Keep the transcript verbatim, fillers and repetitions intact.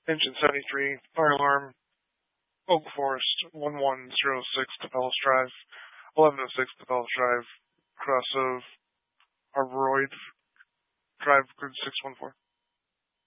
Engine seventy-three, fire alarm, Oak Forest, one one zero six Tapellis Drive, eleven oh six Tapellis Drive, cross of Arboroid Drive, grid six one four.